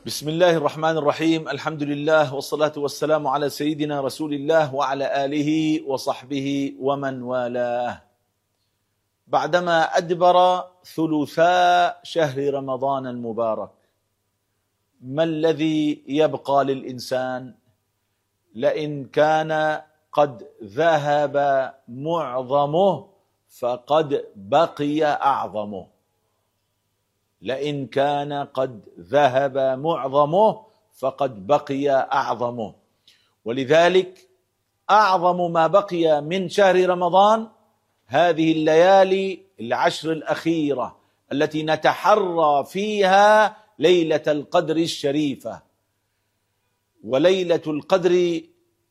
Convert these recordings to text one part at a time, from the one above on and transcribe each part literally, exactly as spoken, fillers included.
بسم الله الرحمن الرحيم. الحمد لله والصلاة والسلام على سيدنا رسول الله وعلى آله وصحبه ومن والاه. بعدما أدبر ثلثاء شهر رمضان المبارك، ما الذي يبقى للإنسان؟ لئن كان قد ذهب معظمه فقد بقي أعظمه. لئن كان قد ذهب معظمه فقد بقي أعظمه. ولذلك أعظم ما بقي من شهر رمضان هذه الليالي العشر الأخيرة التي نتحرى فيها ليلة القدر الشريفة. وليلة القدر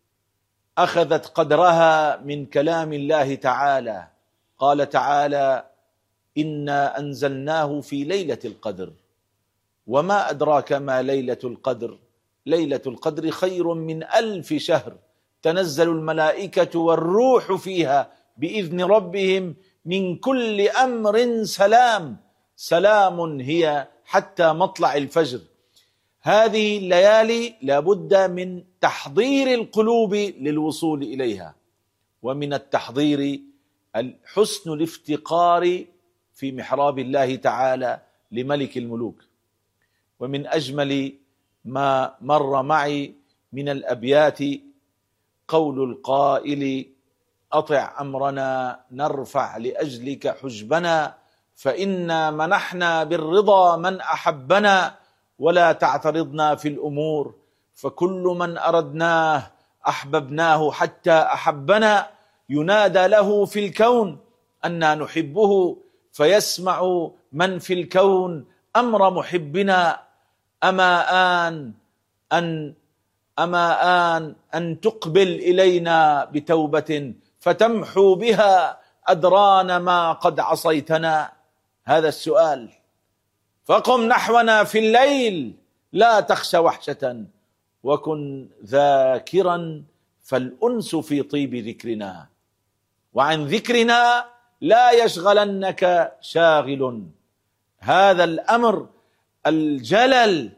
أخذت قدرها من كلام الله تعالى. قال تعالى: إنا أنزلناه في ليلة القدر وما أدراك ما ليلة القدر ليلة القدر خير من ألف شهر تنزل الملائكة والروح فيها بإذن ربهم من كل أمر سلام سلام هي حتى مطلع الفجر. هذه الليالي لابد من تحضير القلوب للوصول إليها، ومن التحضير حسن الافتقار في محراب الله تعالى لملك الملوك. ومن أجمل ما مر معي من الأبيات قول القائل: أطع أمرنا نرفع لأجلك حجبنا، فإنا منحنا بالرضا من أحبنا، ولا تعترضنا في الأمور، فكل من أردناه أحببناه حتى أحبنا. ينادى له في الكون أنا نحبه، فيسمع من في الكون أمر محبنا. أما آن أن أما آن أن تقبل إلينا بتوبة فتمحو بها أدران ما قد عصيتنا. هذا السؤال. فقم نحونا في الليل لا تخش وحشة، وكن ذاكرا فالأنس في طيب ذكرنا، وعن ذكرنا لا يشغلنك شاغل. هذا الأمر الجلل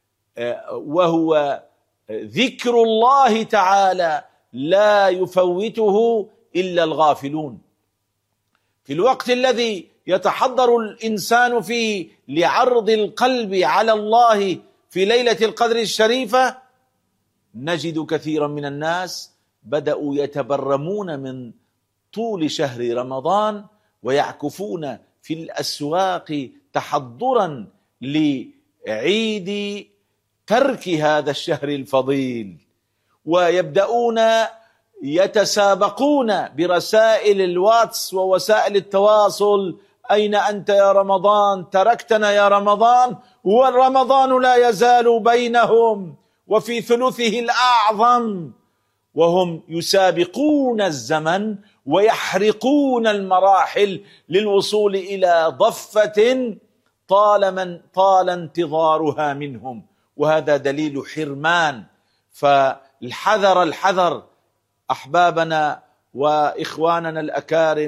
وهو ذكر الله تعالى لا يفوته إلا الغافلون. في الوقت الذي يتحضر الإنسان فيه لعرض القلب على الله في ليلة القدر الشريفة، نجد كثيرا من الناس بدأوا يتبرمون من طول شهر رمضان ويعكفون في الأسواق تحضرا لعيد ترك هذا الشهر الفضيل، ويبدأون يتسابقون برسائل الواتس ووسائل التواصل: أين أنت يا رمضان؟ تركتنا يا رمضان. والرمضان لا يزال بينهم وفي ثلثه الأعظم، وهم يسابقون الزمن ويحرقون المراحل للوصول إلى ضفة طال من طال انتظارها منهم، وهذا دليل حرمان. فالحذر الحذر أحبابنا وإخواننا الأكارم